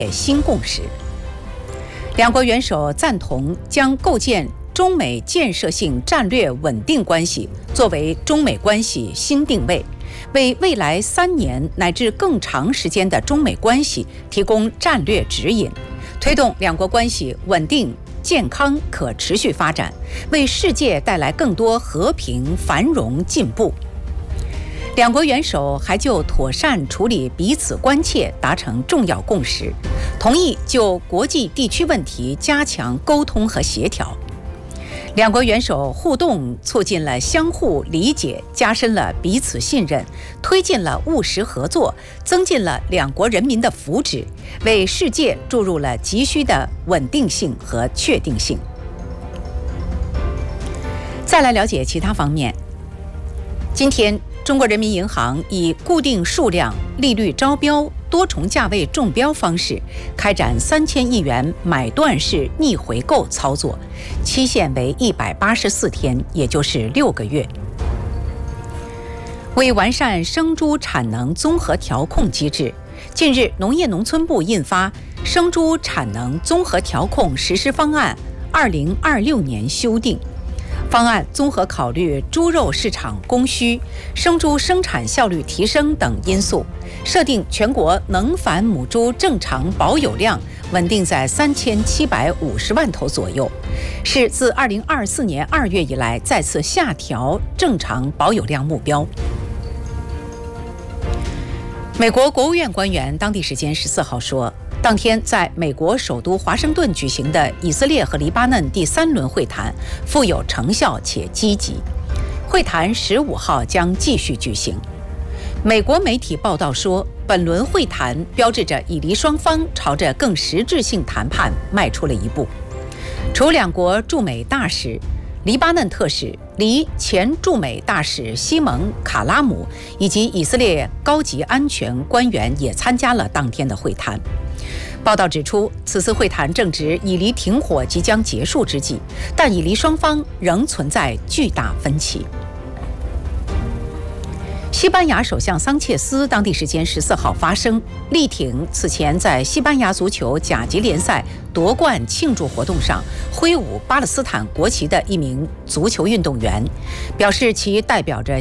新共识。两国元首赞同将构建中美建设性战略稳定关系作为中美关系新定位，为未来3年乃至更长时间的中美关系提供战略指引，推动两国关系稳定、健康、可持续发展，为世界带来更多和平、繁荣、进步。两国元首还就妥善处理彼此关切达成重要共识，同意就国际地区问题加强沟通和协调。两国元首互动促进了相互理解，加深了彼此信任，推进了务实合作，增进了两国人民的福祉，为世界注入了急需的稳定性和确定性。再来了解其他方面。今天，中国人民银行以固定数量、利率招标、多重价位中标方式开展3000亿元买断式逆回购操作，期限为184天，也就是6个月。为完善生猪产能综合调控机制，近日农业农村部印发《生猪产能综合调控实施方案（2026年修订）》。方案综合考虑猪肉市场供需、生猪生产效率提升等因素，设定全国能繁母猪正常保有量稳定在3750万头左右，是自2024年2月以来再次下调正常保有量目标。美国国务院官员当地时间14号说，当天在美国首都华盛顿举行的以色列和黎巴嫩第3轮会谈富有成效且积极，会谈15号将继续举行。美国媒体报道说，本轮会谈标志着以黎双方朝着更实质性谈判迈出了一步。除两国驻美大使、黎巴嫩特使、黎前驻美大使西蒙·卡拉姆以及以色列高级安全官员也参加了当天的会谈。报道指出，此次会谈正值以黎停火即将结束之际，但以黎双方仍存在巨大分歧。西班牙首相桑切斯当地时间14号发声，力挺此前在西班牙足球甲级联赛夺冠庆祝活动上挥舞巴勒斯坦国旗的一名足球运动员，表示其代表着